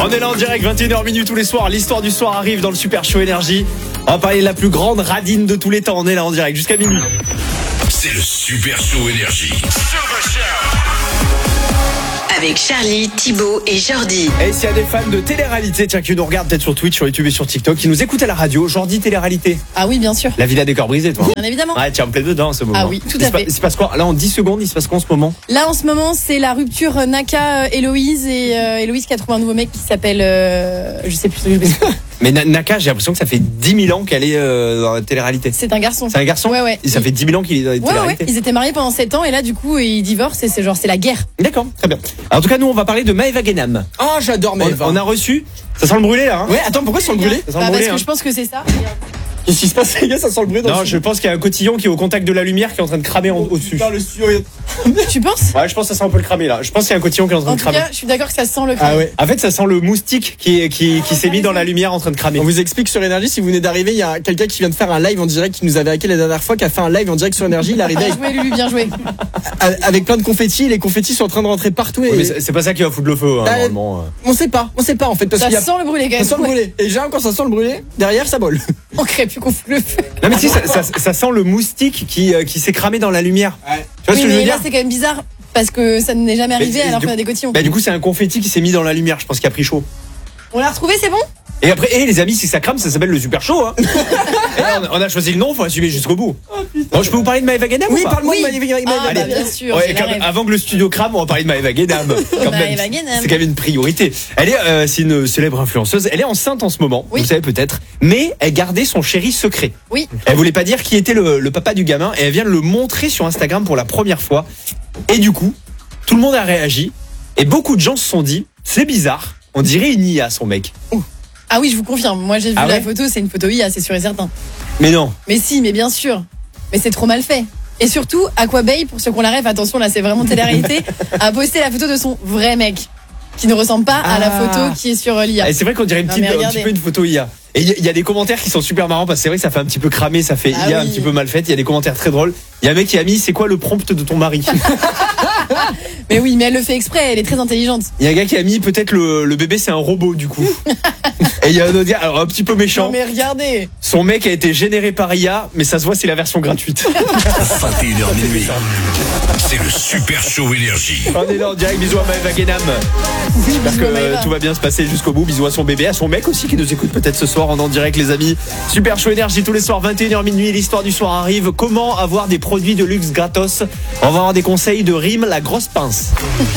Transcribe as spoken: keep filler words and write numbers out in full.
On est là en direct, vingt et une heures minuit tous les soirs. L'histoire du soir arrive dans le Super Show Énergie. On va parler de la plus grande radine de tous les temps. On est là en direct jusqu'à minuit. C'est le Super Show Énergie. Avec Charlie, Thibaut et Jordi. Et s'il y a des fans de télé-réalité, tiens, qui nous regardent peut-être sur Twitch, sur YouTube et sur TikTok, qui nous écoutent à la radio, Jordi, télé-réalité. Ah oui, bien sûr. La villa des corps brisés, toi. Bien évidemment. Ouais, tiens, en plein dedans en ce moment. Ah oui, tout il à se pa- fait. Il se passe quoi? Là, en dix secondes, il se passe quoi en ce moment? Là, en ce moment, c'est la rupture euh, Naka, euh, Héloïse et euh, Héloïse qui a trouvé un nouveau mec qui s'appelle, euh, je sais plus. Je sais plus. Mais Na- Naka, j'ai l'impression que ça fait dix mille ans qu'elle est euh, dans la télé-réalité. C'est un garçon. C'est un garçon? Ouais, ouais. Et ça fait dix mille ans qu'il est dans la Ouais, ouais. télé-réalité. Ils étaient mariés pendant sept ans et là, du coup, ils divorcent et c'est genre, c'est la guerre. D'accord, très bien. Alors, en tout cas, nous, on va parler de Maëva Guénam. Oh, j'adore On, Maëva. on a reçu. Ça sent le brûlé, là, hein? Ouais, attends, pourquoi sans le brûler? Ça sent le Bah, brûlé, parce que hein. je pense que c'est ça. Qu'est-ce qui se passe, les gars? Ça sent le brûler dans Non, le je pense qu'il y a un cotillon qui est au contact de la lumière qui est en train de cramer en- au-dessus. Putain, le studio. Tu penses? Ouais, je pense que ça sent un peu le cramer là. Je pense qu'il y a un cotillon qui est en train En de tout cramer. cas, je suis d'accord que ça sent le Ah crâne. ouais. En fait, ça sent le moustique qui, qui, qui s'est mis dans la lumière en train de cramer. On vous explique sur Énergie, si vous venez d'arriver, il y a quelqu'un qui vient de faire un live en direct qui nous avait hacké la dernière fois, qui a fait un live en direct sur Énergie. Il est arrivé Bien joué, Lulu, bien joué. avec, avec plein de confettis. Les confettis sont en train de rentrer partout. Et Oui, mais c'est c'est pas ça qui va foutre le feu, hein, Bah, normalement. on sait pas, on sait pas en fait. Parce Ça qu'il y a... sent le brûlé quand même. ça sent le brûlé. Et déjà, quand ça sent le brûlé, derrière, ça vole. On crée plus qu'on fout le feu. Non, mais si, ça, ça, ça sent le moustique qui, euh, qui s'est cramé dans la lumière. Tu vois Oui, ce que je veux mais là, dire? c'est quand même bizarre parce que ça n'est jamais arrivé Mais, alors du- qu'on a des cotillons. Bah, du coup, c'est un confetti qui s'est mis dans la lumière. Je pense qu'il a pris chaud. On l'a retrouvé, c'est bon? Et après, hé, les amis, si ça crame, ça s'appelle le super chaud, hein. Et on, on a choisi le nom, faut assumer jusqu'au bout. Bon, je peux vous parler de Maëva Guénam Oui, ou pas? parle-moi Oui. de Maëva Guénam. Ah, Allez. bah, bien sûr. Ouais, c'est la comme- rêve. avant que le studio crame, on va parler de Maëva Guénam. Quand même. Maëva Guénam. C'est quand même une priorité. Elle est, euh, c'est une célèbre influenceuse. Elle est enceinte en ce moment, Oui. vous savez peut-être, mais elle gardait son chéri secret. Oui. Elle voulait pas dire qui était le, le papa du gamin et elle vient de le montrer sur Instagram pour la première fois. Et du coup, tout le monde a réagi et beaucoup de gens se sont dit, c'est bizarre, on dirait une I A son mec. Ah oui, je vous confirme. Moi, j'ai vu Ah la ouais photo, c'est une photo I A, c'est sûr et certain. Mais non. Mais si, mais bien sûr. Mais c'est trop mal fait. Et surtout, Aquabay, pour ceux qui ont la rêve, attention, là, c'est vraiment télé-réalité, a posté la photo de son vrai mec, qui ne ressemble pas à la Ah. photo qui est sur euh, l'I A. Et c'est vrai qu'on dirait une Non, petite- mais un regardez. petit peu une photo I A. Et il y, a- il y a des commentaires qui sont super marrants parce que c'est vrai que ça fait un petit peu cramé, ça fait Ah I A oui. un petit peu mal fait. Il y a des commentaires très drôles. Il y a un mec qui a mis, c'est quoi le prompt de ton mari? Mais oui, mais elle le fait exprès, elle est très intelligente. Il y a un gars qui a mis, peut-être le, le bébé c'est un robot du coup. Et il y a un autre gars, alors un petit peu méchant. Non, mais regardez. Son mec a été généré par I A, mais ça se voit, c'est la version gratuite. vingt et une heures minuit. C'est le Super Show Énergie. On est là en direct, bisous à Maëva Guénam. J'espère Bisous que à Maëva. euh, tout va bien se passer jusqu'au bout. Bisous à son bébé, à son mec aussi qui nous écoute peut-être ce soir en en direct les amis. Super Show Énergie tous les soirs, vingt et une heures minuit, l'histoire du soir arrive. Comment avoir des produits de luxe gratos? On va avoir des conseils de Rime, la grosse pince.